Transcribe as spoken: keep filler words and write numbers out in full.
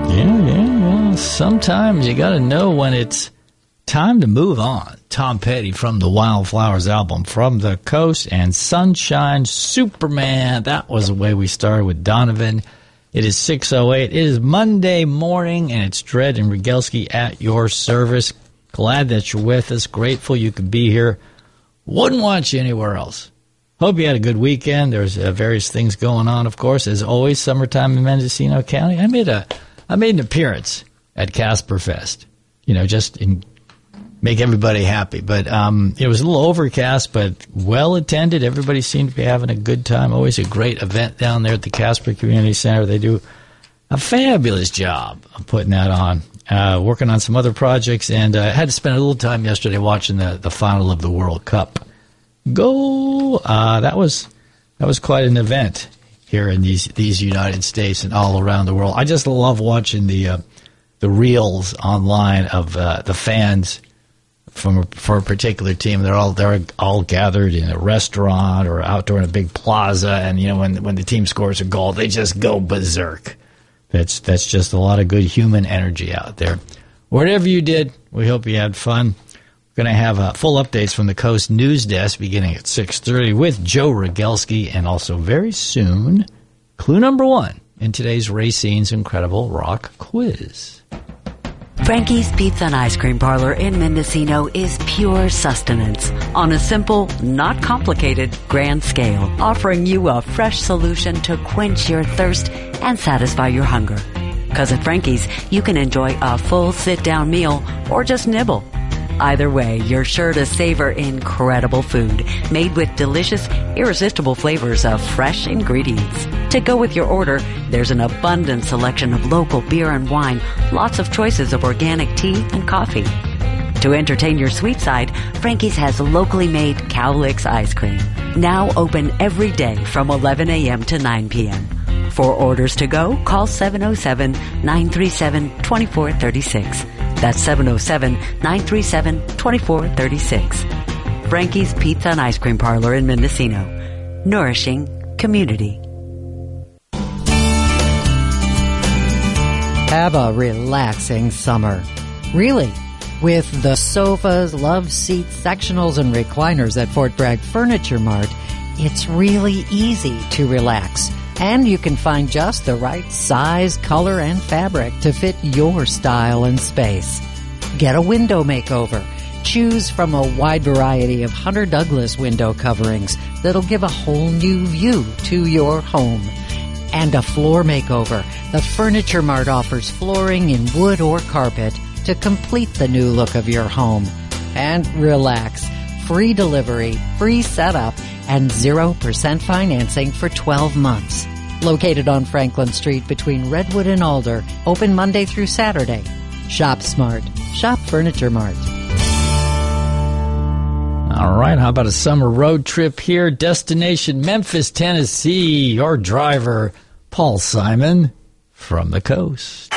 Yeah, yeah, well, sometimes you got to know when it's time to move on. Tom Petty from the Wildflowers album, From the Coast, and Sunshine Superman. That was the way we started with Donovan. It is six oh eight. It is Monday morning, and it's Dredd and Rogalski at your service. Glad that you're with us. Grateful you could be here. Wouldn't want you anywhere else. Hope you had a good weekend. There's uh, various things going on, of course. As always, summertime in Mendocino County. I made a, I made an appearance at Casper Fest. You know, just in, make everybody happy. But um, it was a little overcast, but well attended. Everybody seemed to be having a good time. Always a great event down there at the Casper Community Center. They do a fabulous job of putting that on. Uh, working on some other projects, and I uh, had to spend a little time yesterday watching the, the final of the World Cup. Go! Uh, that was that was quite an event here in these these United States and all around the world. I just love watching the uh, the reels online of uh, the fans from a, for a particular team. They're all they're all gathered in a restaurant or outdoor in a big plaza, and you know when when the team scores a goal, they just go berserk. That's that's just a lot of good human energy out there. Whatever you did, we hope you had fun. We're going to have uh, full updates from the Coast News Desk beginning at six thirty with Joe Rogalski, and also very soon, clue number one in today's Racine's Incredible Rock Quiz. Frankie's Pizza and Ice Cream Parlor in Mendocino is pure sustenance on a simple, not complicated, grand scale, offering you a fresh solution to quench your thirst and satisfy your hunger. Because at Frankie's, you can enjoy a full sit-down meal or just nibble. Either way, you're sure to savor incredible food made with delicious, irresistible flavors of fresh ingredients. To go with your order, there's an abundant selection of local beer and wine, lots of choices of organic tea and coffee. To entertain your sweet side, Frankie's has locally made Cowlicks ice cream, now open every day from eleven a.m. to nine p.m. For orders to go, call seven oh seven, nine three seven, two four three six. That's seven oh seven, nine three seven, two four three six. Frankie's Pizza and Ice Cream Parlor in Mendocino. Nourishing community. Have a relaxing summer. Really. With the sofas, love seats, sectionals, and recliners at Fort Bragg Furniture Mart, it's really easy to relax. And you can find just the right size, color, and fabric to fit your style and space. Get a window makeover. Choose from a wide variety of Hunter Douglas window coverings that'll give a whole new view to your home. And a floor makeover. The Furniture Mart offers flooring in wood or carpet to complete the new look of your home. And relax. Free delivery, free setup, and zero percent financing for twelve months. Located on Franklin Street between Redwood and Alder, open Monday through Saturday. Shop smart. Shop Furniture Mart. All right, how about a summer road trip here? Destination Memphis, Tennessee. Your driver, Paul Simon from the Coast.